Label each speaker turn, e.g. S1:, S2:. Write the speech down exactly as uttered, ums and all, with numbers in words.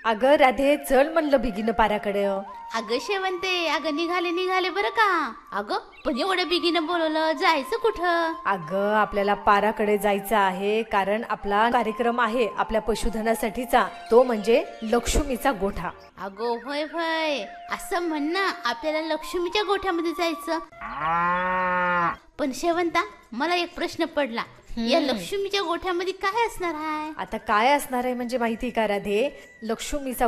S1: अगं राधे, चल म्हणलं बिगीनं पाराकडे.
S2: अगं शेवंते, अगं निघाले निघाले बरं का. अगं पण एवढं बिगीनं बोलवलं, जायचं कुठं?
S1: अगं आपल्याला पाराकडे जायचं आहे, कारण आपला कार्यक्रम आहे आपल्या पशुधनासाठीचा, तो म्हणजे लक्ष्मीचा गोठा.
S2: अगो होय होय, असं म्हण ना, आपल्याला लक्ष्मीच्या गोठ्यामध्ये जायचं. पण शेवंता, मला एक प्रश्न पडला, या लक्ष्मीच्या गोठ्यामध्ये काय असणार आहे?
S1: आता काय असणार आहे म्हणजे माहिती का राधे, लक्ष्मीचा